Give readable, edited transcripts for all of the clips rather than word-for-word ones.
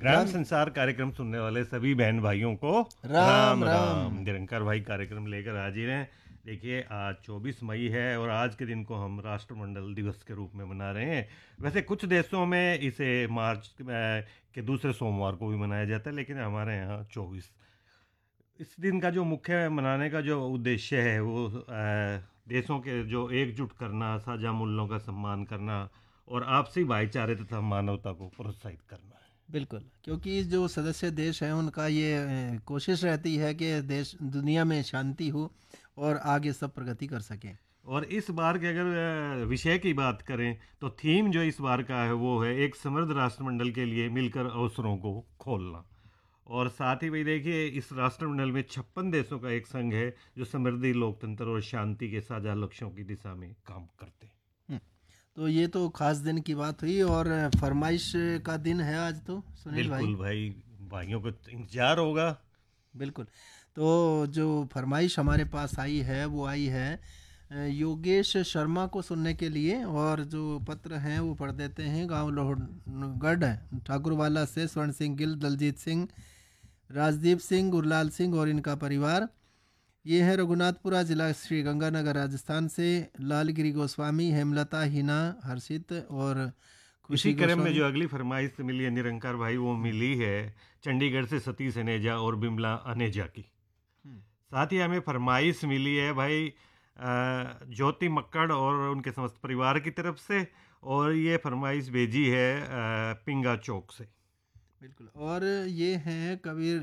ग्राम संसार कार्यक्रम सुनने वाले सभी बहन भाइयों को राम राम राम। राम। निरंकार भाई कार्यक्रम लेकर हाजिर हैं। देखिए, आज 24 मई है और आज के दिन को हम राष्ट्रमंडल दिवस के रूप में मना रहे हैं। वैसे कुछ देशों में इसे मार्च के दूसरे सोमवार को भी मनाया जाता है, लेकिन हमारे यहाँ 24। इस दिन का जो मुख्य मनाने का जो उद्देश्य है वो देशों के जो एकजुट करना, साझा मूल्यों का सम्मान करना और आपसी भाईचारे तथा मानवता को प्रोत्साहित करना है। बिल्कुल, क्योंकि जो सदस्य देश हैं उनका ये कोशिश रहती है कि देश दुनिया में शांति हो और आगे सब प्रगति कर सकें। और इस बार के अगर विषय की बात करें तो थीम जो इस बार का है वो है एक समृद्ध राष्ट्रमंडल के लिए मिलकर अवसरों को खोलना। और साथ ही भाई देखिए, इस राष्ट्रमंडल में 56 देशों का एक संघ है जो समृद्धि, लोकतंत्र और शांति के साझा लक्ष्यों की दिशा में काम करते हैं। हम्म, तो ये तो खास दिन की बात हुई और फरमाइश का दिन है आज तो सुनील भाई। बिल्कुल भाई, भाइयों को इंतजार होगा। बिल्कुल, तो जो फरमाइश हमारे पास आई है वो आई है योगेश शर्मा को सुनने के लिए। और जो पत्र हैं वो पढ़ देते हैं। गांव लोहगढ़ ठाकुरवाला से स्वर्ण सिंह गिल, दलजीत सिंह, राजदीप सिंह, गुरलाल सिंह और इनका परिवार। ये है रघुनाथपुरा जिला श्री गंगानगर राजस्थान से लालगिरी गोस्वामी, हेमलता, हिना, हर्षित और इसी खुशी क्रम में गोस्वामी। जो अगली फरमाइश मिली है निरंकार भाई, वो मिली है चंडीगढ़ से सतीश अनेजा और बिमला अनेजा की। साथ ही हमें फरमाइश मिली है भाई ज्योति मक्कड़ और उनके समस्त परिवार की तरफ से। और ये फरमाइश भेजी है पिंगा चौक से। बिल्कुल, और ये हैं कबीर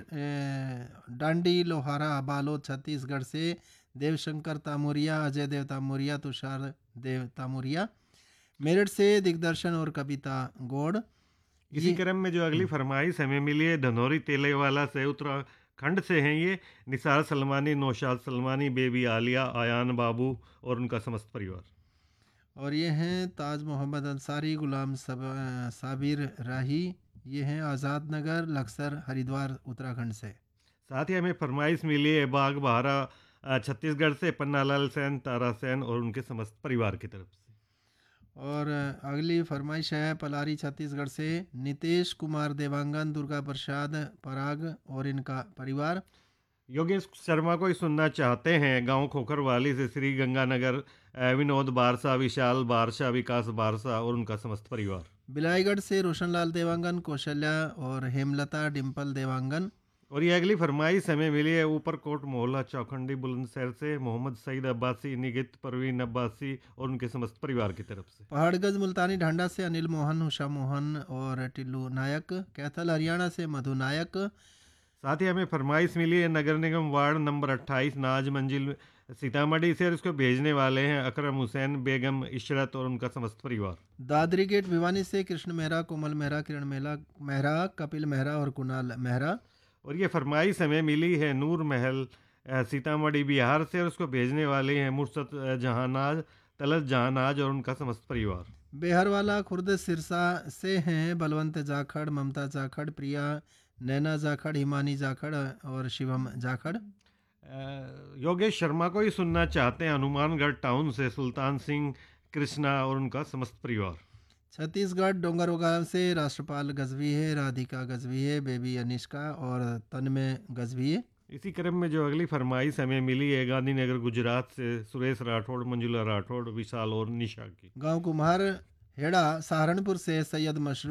डांडी लोहारा बालोद छत्तीसगढ़ से देवशंकर तामुरिया, अजय देव तामुरिया, तुषार देव तामुरिया। मेरठ से दिग्दर्शन और कविता गौड़। इसी क्रम में जो अगली फरमाइश हमें मिली है धनौरी तेलेवाला से, उत्तराखंड से हैं ये निसार सलमानी, नौशाद सलमानी, बेबी आलिया, आयान बाबू और उनका समस्त परिवार। और ये हैं ताज मोहम्मद अंसारी, गुलाम साबिर राही। ये हैं आज़ाद नगर लक्सर हरिद्वार उत्तराखंड से। साथ ही हमें फरमाइश मिली है बाग बहारा छत्तीसगढ़ से, पन्नालाल सेन, तारा सेन और उनके समस्त परिवार की तरफ से। और अगली फरमाइश है पलारी छत्तीसगढ़ से नितेश कुमार देवांगन, दुर्गा प्रसाद पराग और इनका परिवार। योगेश शर्मा को ही सुनना चाहते हैं गांव खोखरवाली से श्री गंगानगर विनोद बारसा, विशाल बारसा, विकास बारसा और उनका समस्त परिवार। बिलाईगढ़ से रोशनलाल देवांगन, कौशल्या और हेमलता, डिम्पल देवांगन। और ये अगली फरमाइश हमें मिली है ऊपरकोट मोहल्ला चौखंडी बुलंदशहर से मोहम्मद सईद अब्बासी, निगित परवीन अब्बासी और उनके समस्त परिवार की तरफ से। पहाड़गंज मुल्तानी ढांडा से अनिल मोहन, उषा मोहन और टिल्लू नायक। कैथल हरियाणा से मधु नायक। साथ ही हमें फरमाइश मिली है नगर निगम वार्ड नंबर 28 नाज मंजिल सीतामढ़ी से, और इसको भेजने वाले हैं अकरम हुसैन, बेगम इशरत और उनका समस्त परिवार। दादरी गेट भिवानी से कृष्ण मेहरा, कोमल मेहरा, किरण मेहरा, कपिल मेहरा और कुणाल मेहरा। और ये फरमाइश हमें मिली है नूर महल सीतामढ़ी बिहार से, और उसको भेजने वाले हैं मुर्सद जहानाज, तलत जहानाज और उनका समस्त परिवार। बेहरवाला खुर्द सिरसा से हैं बलवंत जाखड़, ममता जाखड़, प्रिया, नैना जाखड़, हिमानी जाखड़ और शिवम जाखड़। योगेश शर्मा को ही सुनना चाहते हैं हनुमानगढ़ टाउन से सुल्तान सिंह, कृष्णा और उनका समस्त परिवार। छत्तीसगढ़ डोंगरगांव से राष्ट्रपाल गजवी है, राधिका गजवी है, बेबी अनिष्का और तन्मय गजवी है। इसी क्रम में जो अगली फरमाइश हमें मिली है गांधीनगर गुजरात से सुरेश राठौड़, मंजुला राठौड़, विशाल और निशा की। गांव कुम्हार हेड़ा सहारनपुर से सैयद मशरूम